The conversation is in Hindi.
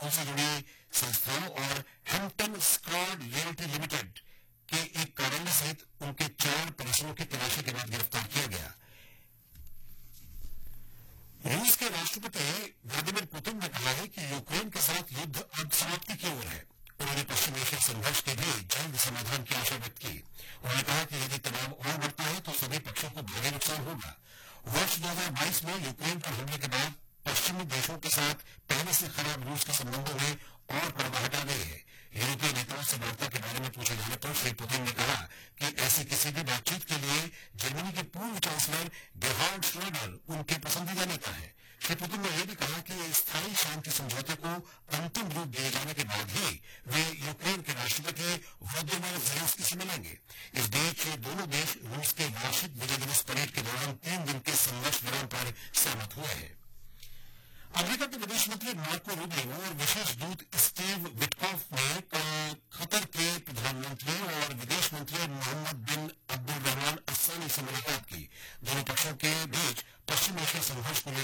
बैंकों से जुड़ी संस्थाओं और हैम्पटन स्क्वाड रियल्टी लिमिटेड के एक कार्यालय सहित उनके 4 परिसरों की तलाशी के बाद गिरफ्तार किया गया। रूस के राष्ट्रपति व्लादिमीर पुतिन ने कहा है कि यूक्रेन के साथ युद्ध अब समाप्ति की ओर है। उन्होंने पश्चिम एशिया संघर्ष के भी जल्द समाधान की आशा व्यक्त की। उन्होंने कहा कि यदि तनाव और बढ़ता है तो सभी पक्षों को भारी नुकसान होगा। वर्ष 2022 में यूक्रेन पर हमले के बाद पश्चिमी देशों के साथ पहले से खराब रूस के संबंधों में और कड़वाहट आ गई है। यूरोपीय नेताओं से वार्ता के बारे में पूछे जाने पर श्री पुतिन ने कहा कि ऐसी किसी भी बातचीत के लिए जर्मनी के पूर्व चांसलर गेहार्ड श्रोडर उनके पसंदीदा नेता है। श्री पुतिन ने यह भी कहा कि स्थायी शांति समझौते को अंतिम रूप दिए जाने के बाद ही वे यूक्रेन के राष्ट्रपति व्लादिमीर ज़ेलेंस्की से मिलेंगे। इस बीच दोनों देश रूस के वार्षिक विजय दिवस परेड के दौरान 3 दिन के संघर्ष विराम पर सहमत हुए हैं। अमेरिका के विदेश मंत्री मार्को रूबियो और विशेष दूत स्टीव विटकॉफ ने कल कतर के प्रधानमंत्री और विदेश मंत्री मोहम्मद बिन अब्दुल रहमान अस्सानी से मुलाकात की। दोनों पक्षों के बीच पश्चिम एशिया संघर्ष को लेकर